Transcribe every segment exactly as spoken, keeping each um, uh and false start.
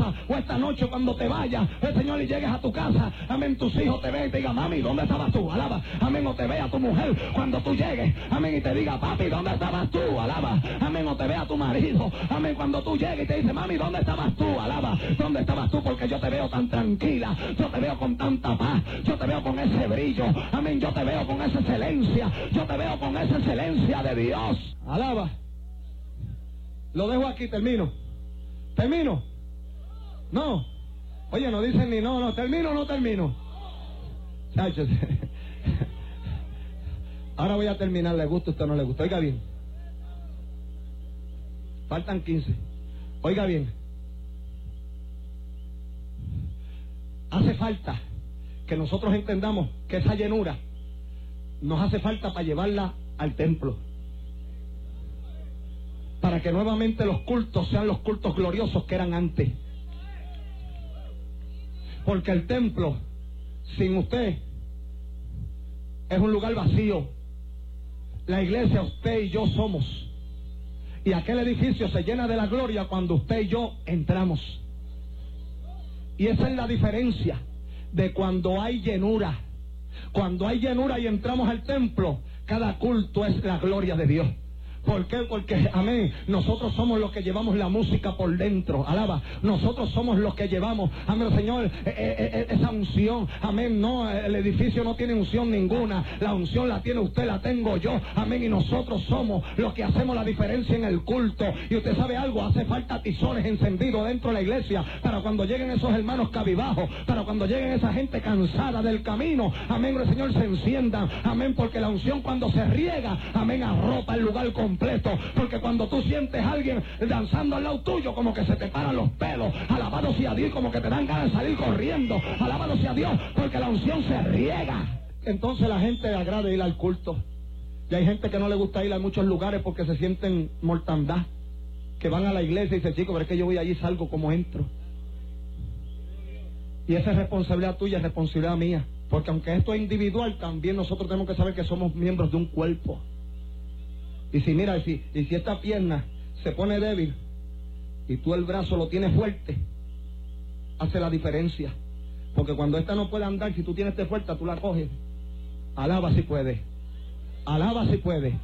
casa, o esta noche cuando te vayas, el Señor, y llegues a tu casa, amén, tus hijos te ven y te digan, mami, ¿dónde estabas tú? Alaba, amén, o te vea tu mujer cuando tú llegues, amén, y te diga, papi, ¿dónde estabas tú? Alaba, amén, o te vea tu marido, amén, cuando tú llegues y te dice, mami, ¿dónde estabas tú? Alaba, ¿dónde estabas tú? Porque yo te veo tan tranquila, yo te veo con tanta paz, yo te veo con ese brillo, amén, yo te veo con esa excelencia, yo te veo con esa excelencia de Dios. Alaba. Lo dejo aquí, termino. ¿Termino? No. Oye, no dicen ni no, no, ¿termino o no termino? Chachos. Ahora voy a terminar, ¿le gusta o usted no le gusta? Oiga bien. Faltan quince. Oiga bien. Hace falta que nosotros entendamos que esa llenura nos hace falta para llevarla al templo, para que nuevamente los cultos sean los cultos gloriosos que eran antes. Porque el templo sin usted es un lugar vacío. La iglesia, usted y yo somos, y aquel edificio se llena de la gloria cuando usted y yo entramos. Y esa es la diferencia de cuando hay llenura. Cuando hay llenura y entramos al templo, cada culto es la gloria de Dios. ¿Por qué? Porque, amén, nosotros somos los que llevamos la música por dentro, alaba, nosotros somos los que llevamos, amén, Señor, eh, eh, esa unción, amén, no, el edificio no tiene unción ninguna, la unción la tiene usted, la tengo yo, amén, y nosotros somos los que hacemos la diferencia en el culto. Y usted sabe algo, hace falta tizones encendidos dentro de la iglesia, para cuando lleguen esos hermanos cabibajos, para cuando lleguen esa gente cansada del camino, amén, el Señor, se enciendan, amén, porque la unción cuando se riega, amén, arropa el lugar completo. Porque cuando tú sientes a alguien danzando al lado tuyo, como que se te paran los pelos, alabado sea Dios, como que te dan ganas de salir corriendo, alabado sea Dios, porque la unción se riega. Entonces la gente le agrada ir al culto, y hay gente que no le gusta ir a muchos lugares porque se sienten mortandad, que van a la iglesia y dicen, chico, pero es que yo voy allí y salgo como entro. Y esa es responsabilidad tuya, es responsabilidad mía, porque aunque esto es individual, también nosotros tenemos que saber que somos miembros de un cuerpo. Y si mira, y si, y si esta pierna se pone débil y tú el brazo lo tienes fuerte, hace la diferencia. Porque cuando esta no puede andar, si tú tienes esta fuerza, tú la coges. Alaba si puede. Alaba si puede.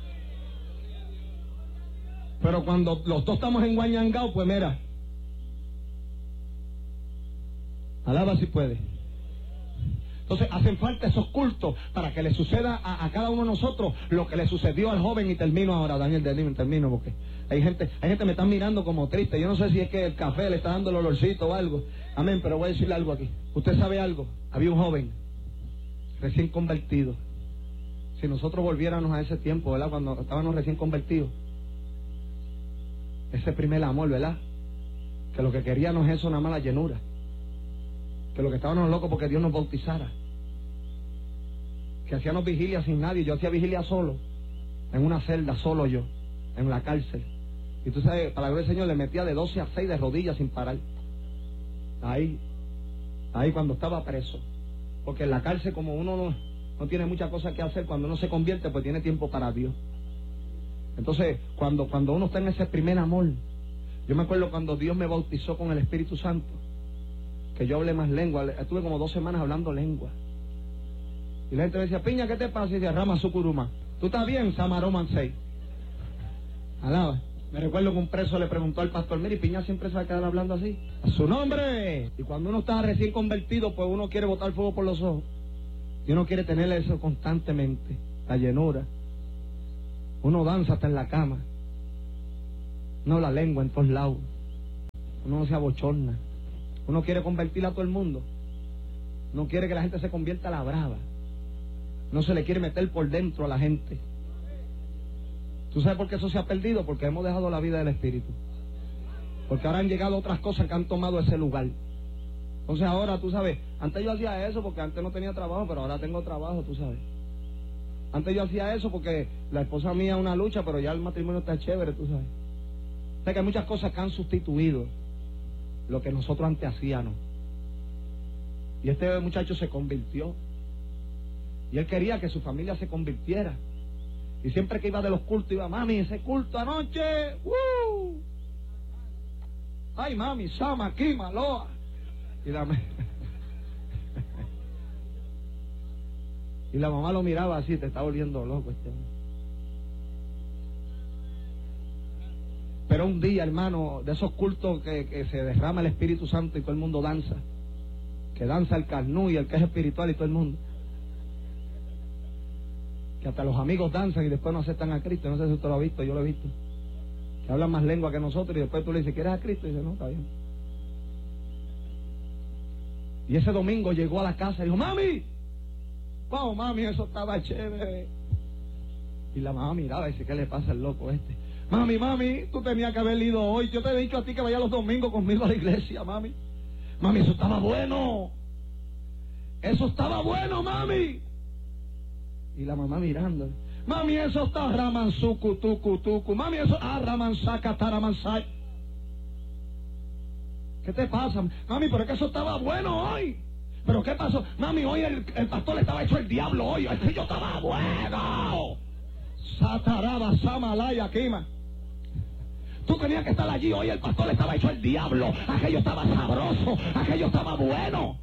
Pero cuando los dos estamos enguañangados, pues mira. Alaba si puede. Entonces hacen falta esos cultos para que le suceda a, a cada uno de nosotros lo que le sucedió al joven. Y termino ahora, Daniel, termino, termino porque hay gente, hay gente que me está mirando como triste. Yo no sé si es que el café le está dando el olorcito o algo. Amén, pero voy a decirle algo aquí. Usted sabe algo, había un joven recién convertido. Si nosotros volviéramos a ese tiempo, ¿verdad? Cuando estábamos recién convertidos, ese primer amor, ¿verdad? Que lo que queríamos es eso, nada más la llenura. Que lo que estábamos locos porque Dios nos bautizara, que hacíamos vigilia sin nadie. Yo hacía vigilia solo, en una celda, solo yo, en la cárcel. Y tú sabes, para la gloria del Señor, le metía de doce a seis de rodillas sin parar. Ahí, ahí cuando estaba preso. Porque en la cárcel, como uno no, no tiene muchas cosas que hacer, cuando uno se convierte, pues tiene tiempo para Dios. Entonces, cuando, cuando uno está en ese primer amor, yo me acuerdo cuando Dios me bautizó con el Espíritu Santo, que yo hablé más lengua. Estuve como dos semanas hablando lengua. Y la gente me decía, Piña, ¿qué te pasa? Y decía, Rama Sukuruma. ¿Tú estás bien? Samaroman seis. Alaba. Me recuerdo que un preso le preguntó al pastor, mire, Piña siempre se va a quedar hablando así. ¡A su nombre! Y cuando uno está recién convertido, pues uno quiere botar fuego por los ojos. Y uno quiere tener eso constantemente. La llenura. Uno danza hasta en la cama. No la lengua en todos lados. Uno no se abochorna. Uno quiere convertir a todo el mundo. No quiere que la gente se convierta a la brava. No se le quiere meter por dentro a la gente. ¿Tú sabes por qué eso se ha perdido? Porque hemos dejado la vida del Espíritu. Porque ahora han llegado otras cosas que han tomado ese lugar. Entonces ahora, tú sabes, antes yo hacía eso porque antes no tenía trabajo, pero ahora tengo trabajo, tú sabes. Antes yo hacía eso porque la esposa mía es una lucha, pero ya el matrimonio está chévere, tú sabes. O sea que hay muchas cosas que han sustituido lo que nosotros antes hacíamos. Y este muchacho se convirtió. Y él quería que su familia se convirtiera. Y siempre que iba de los cultos, iba, mami, ese culto anoche, ¡uh! Ay, mami, Sama, aquí, Maloa. Y la, y la mamá lo miraba así, te está volviendo loco este hombre. Pero un día, hermano, de esos cultos que, que se derrama el Espíritu Santo y todo el mundo danza, que danza el carnú y el que es espiritual y todo el mundo, que hasta los amigos danzan y después no aceptan a Cristo. No sé si usted lo ha visto, yo lo he visto, que hablan más lengua que nosotros y después tú le dices, ¿quieres a Cristo? Y dice, no, está bien. Y ese domingo llegó a la casa y dijo, mami, vamos, mami, eso estaba chévere. Y la mamá miraba y dice, ¿qué le pasa al loco este? Mami, mami, tú tenías que haber ido hoy. Yo te he dicho a ti que vaya los domingos conmigo a la iglesia, mami. Mami, eso estaba bueno. Eso estaba bueno, mami. Y la mamá mirando. Mami, eso está ramanzuku, tuku, tuku. Mami, eso ah, ramansaka, taramansay. ¿Qué te pasa? Mami, pero es que eso estaba bueno hoy. ¿Pero qué pasó? Mami, hoy el, el pastor le estaba hecho el diablo hoy. Es que yo estaba bueno. Sataraba, samalaya, quima. Tú tenías que estar allí hoy, el pastor le estaba hecho el diablo. Aquello estaba sabroso, aquello estaba bueno.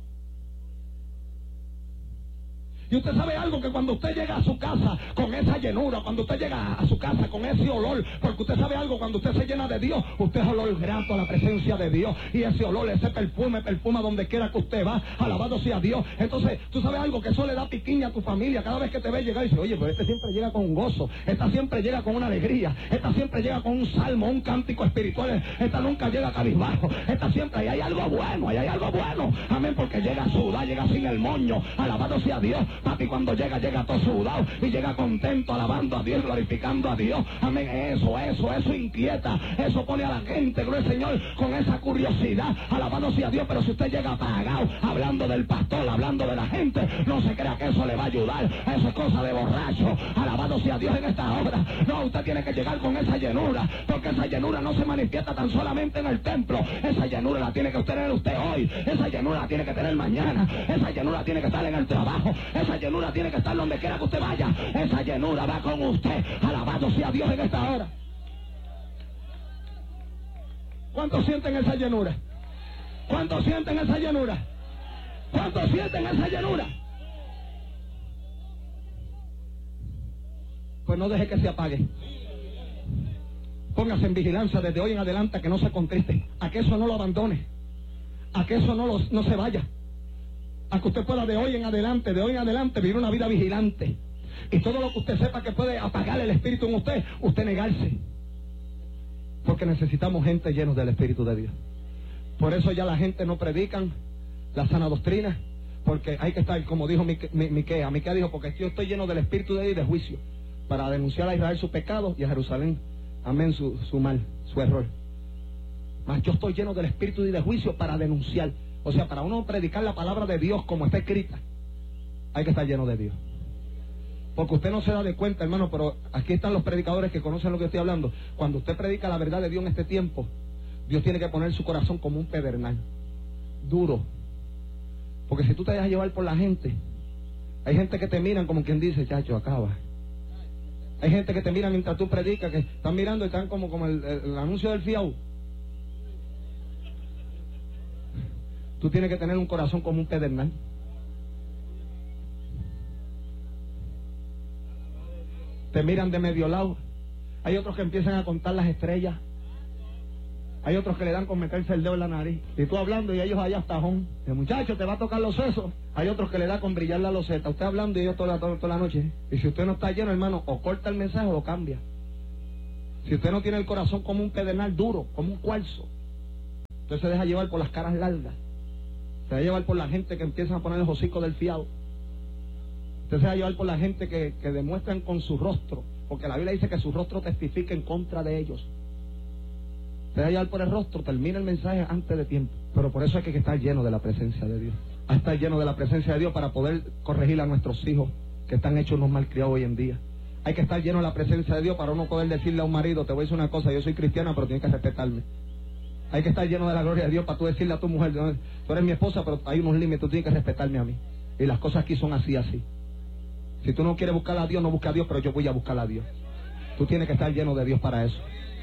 Y usted sabe algo, que cuando usted llega a su casa con esa llenura, cuando usted llega a su casa con ese olor, porque usted sabe algo, cuando usted se llena de Dios, usted es olor grato a la presencia de Dios, y ese olor, ese perfume, perfuma donde quiera que usted va, alabado sea Dios. Entonces, tú sabes algo, que eso le da piquiña a tu familia. Cada vez que te ve llegar y dice, oye, pero este siempre llega con un gozo, esta siempre llega con una alegría, esta siempre llega con un salmo, un cántico espiritual, esta nunca llega cabizbajo, esta siempre, ahí hay algo bueno, ahí hay algo bueno, amén, porque llega sudada, llega sin el moño, alabado sea Dios. Papi, cuando llega, llega todo sudado y llega contento, alabando a Dios, glorificando a Dios. Amén. Eso, eso, eso inquieta. Eso pone a la gente, gloria al Señor, con esa curiosidad, alabando sea Dios. Pero si usted llega apagado, hablando del pastor, hablando de la gente, no se crea que eso le va a ayudar. Eso es cosa de borracho. Alabado sea Dios en esta hora. No, usted tiene que llegar con esa llenura, porque esa llenura no se manifiesta tan solamente en el templo. Esa llenura la tiene que tener usted hoy. Esa llenura la tiene que tener mañana. Esa llenura tiene que estar en el trabajo. Esa llenura tiene que estar donde quiera que usted vaya. Esa llenura va con usted. Alabado sea Dios en esta hora. ¿Cuántos sienten esa llenura? ¿Cuántos sienten esa llenura? ¿Cuántos sienten esa llenura? Pues no deje que se apague. Póngase en vigilancia desde hoy en adelante, a que no se contriste, a que eso no lo abandone, a que eso no, lo, no se vaya, a que usted pueda de hoy en adelante, de hoy en adelante vivir una vida vigilante. Y todo lo que usted sepa que puede apagar el espíritu en usted, usted negarse. Porque necesitamos gente llena del Espíritu de Dios. Por eso ya la gente no predican la sana doctrina, porque hay que estar, como dijo Miquea. Miquea dijo, porque yo estoy lleno del Espíritu de Dios y de juicio, para denunciar a Israel su pecado y a Jerusalén, amén, su, su mal, su error. Mas yo estoy lleno del Espíritu y de juicio para denunciar. O sea, para uno predicar la palabra de Dios como está escrita, hay que estar lleno de Dios. Porque usted no se da de cuenta, hermano, pero aquí están los predicadores que conocen lo que estoy hablando. Cuando usted predica la verdad de Dios en este tiempo, Dios tiene que poner su corazón como un pedernal, duro. Porque si tú te dejas llevar por la gente, hay gente que te miran como quien dice, chacho, acaba. Hay gente que te mira mientras tú predicas, que están mirando y están como, como el, el, el anuncio del fiao. Tú tienes que tener un corazón como un pedernal. Te miran de medio lado. Hay otros que empiezan a contar las estrellas. Hay otros que le dan con meterse el dedo en la nariz. Y tú hablando y ellos allá hasta tajón. El muchacho te va a tocar los sesos. Hay otros que le da con brillar la loseta. Usted hablando y ellos toda la, toda, toda la noche. Y si usted no está lleno, hermano, o corta el mensaje o lo cambia. Si usted no tiene el corazón como un pedernal duro, como un cuarzo, usted se deja llevar por las caras largas. Se deja llevar por la gente que empiezan a poner el hocico del fiado. Usted se va a llevar por la gente que, que demuestran con su rostro, porque la Biblia dice que su rostro testifica en contra de ellos. Se va a llevar por el rostro, termina el mensaje antes de tiempo. Pero por eso hay que estar lleno de la presencia de Dios. Hay que estar lleno de la presencia de Dios para poder corregir a nuestros hijos que están hechos unos malcriados hoy en día. Hay que estar lleno de la presencia de Dios para uno poder decirle a un marido, te voy a decir una cosa, yo soy cristiana, pero tienes que respetarme. Hay que estar lleno de la gloria de Dios para tú decirle a tu mujer, tú eres mi esposa, pero hay unos límites, tú tienes que respetarme a mí. Y las cosas aquí son así, así. Si tú no quieres buscar a Dios, no busques a Dios, pero yo voy a buscar a Dios. Tú tienes que estar lleno de Dios para eso.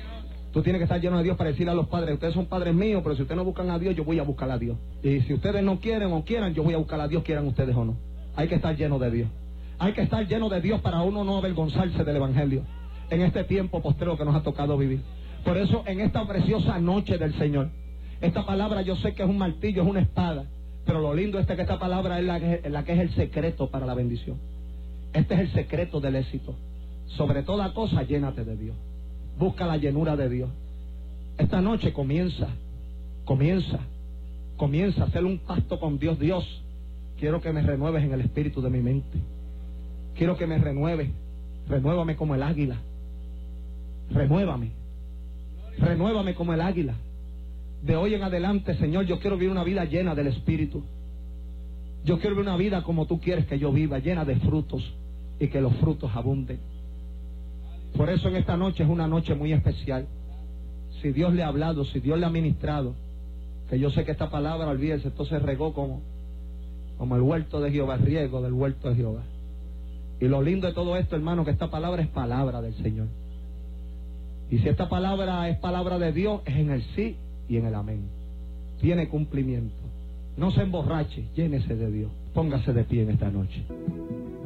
Tú tienes que estar lleno de Dios para decirle a los padres, ustedes son padres míos, pero si ustedes no buscan a Dios, yo voy a buscar a Dios. Y si ustedes no quieren o quieran, yo voy a buscar a Dios, quieran ustedes o no. Hay que estar lleno de Dios. Hay que estar lleno de Dios para uno no avergonzarse del Evangelio en este tiempo postrero que nos ha tocado vivir. Por eso, en esta preciosa noche del Señor, esta palabra yo sé que es un martillo, es una espada, pero lo lindo es que esta palabra es la que, la que es el secreto para la bendición. Este es el secreto del éxito. Sobre toda cosa, llénate de Dios. Busca la llenura de Dios. Esta noche comienza, comienza, comienza a hacer un pacto con Dios. Dios, quiero que me renueves en el espíritu de mi mente. Quiero que me renueves. Renuévame como el águila. Renuévame. Renuévame como el águila. De hoy en adelante, Señor, yo quiero vivir una vida llena del Espíritu. Yo quiero vivir una vida como tú quieres que yo viva, llena de frutos, y que los frutos abunden. Por eso en esta noche es una noche muy especial. Si Dios le ha hablado, si Dios le ha ministrado, que yo sé que esta palabra, olvídese, esto se regó como, como el huerto de Jehová, el riego del huerto de Jehová. Y lo lindo de todo esto, hermano, que esta palabra es palabra del Señor. Y si esta palabra es palabra de Dios, es en el sí y en el amén. Tiene cumplimiento. No se emborrache, llénese de Dios. Póngase de pie en esta noche.